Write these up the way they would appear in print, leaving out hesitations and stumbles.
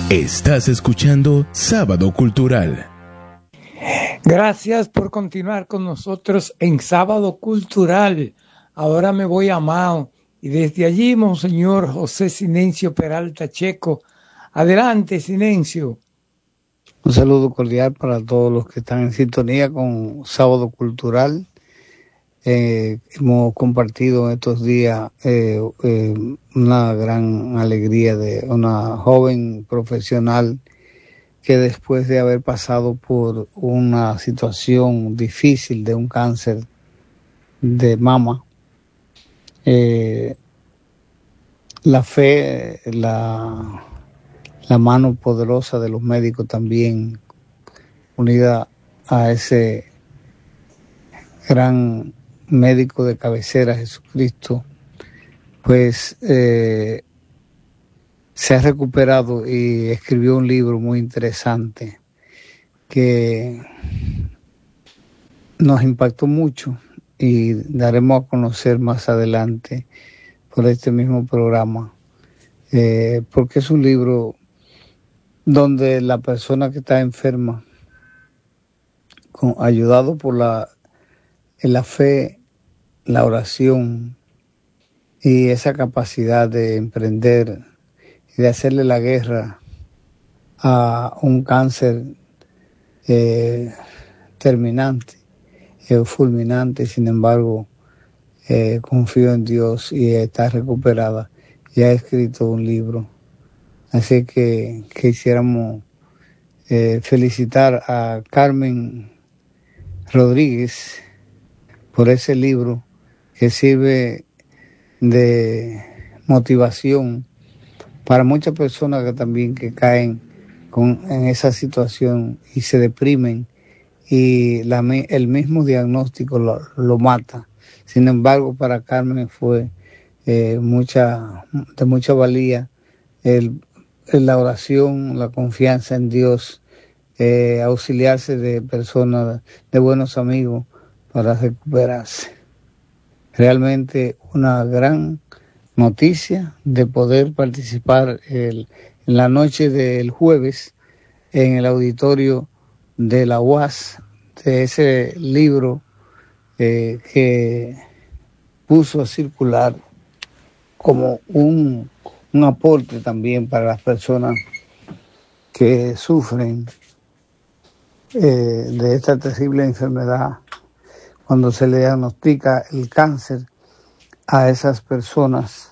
Estás escuchando Sábado Cultural. Gracias por continuar con nosotros en Sábado Cultural. Ahora me voy a Mao y desde allí, Monseñor José Sinencio Peralta Checo. Adelante, Sinencio. Un saludo cordial para todos los que están en sintonía con Sábado Cultural. Hemos compartido en estos días una gran alegría de una joven profesional que después de haber pasado por una situación difícil de un cáncer de mama, la fe, la mano poderosa de los médicos también, unida a ese gran médico de cabecera, Jesucristo, pues se ha recuperado y escribió un libro muy interesante que nos impactó mucho y daremos a conocer más adelante por este mismo programa, porque es un libro donde la persona que está enferma, ayudado por la fe, la oración y esa capacidad de emprender y de hacerle la guerra a un cáncer terminante, fulminante, sin embargo, confío en Dios y está recuperada. Ya ha escrito un libro. Así que quisiéramos felicitar a Carmen Rodríguez por ese libro que sirve de motivación para muchas personas que también que caen en esa situación y se deprimen y el mismo diagnóstico lo mata. Sin embargo, para Carmen fue de mucha valía la oración, la confianza en Dios, auxiliarse de personas, de buenos amigos para recuperarse. Realmente una gran noticia de poder participar en la noche del jueves en el auditorio de la UAS, de ese libro que puso a circular como un aporte también para las personas que sufren de esta terrible enfermedad. Cuando se le diagnostica el cáncer a esas personas,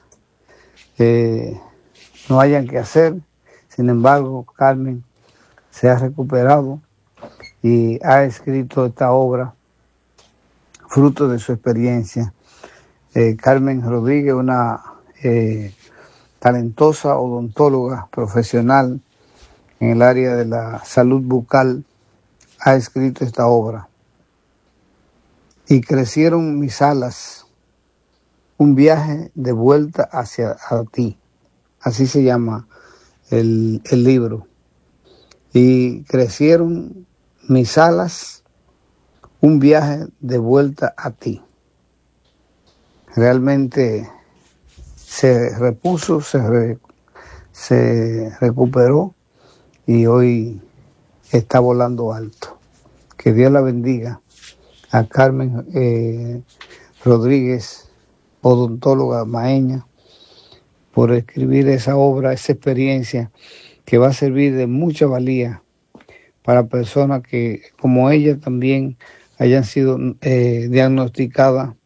no hayan que hacer. Sin embargo, Carmen se ha recuperado y ha escrito esta obra fruto de su experiencia. Carmen Rodríguez, una talentosa odontóloga profesional en el área de la salud bucal, ha escrito esta obra. Y crecieron mis alas, un viaje de vuelta hacia ti. Así se llama el libro. Y crecieron mis alas, un viaje de vuelta a ti. Realmente se repuso, se recuperó y hoy está volando alto. Que Dios la bendiga a Carmen Rodríguez, odontóloga maeña, por escribir esa obra, esa experiencia que va a servir de mucha valía para personas que, como ella, también hayan sido diagnosticadas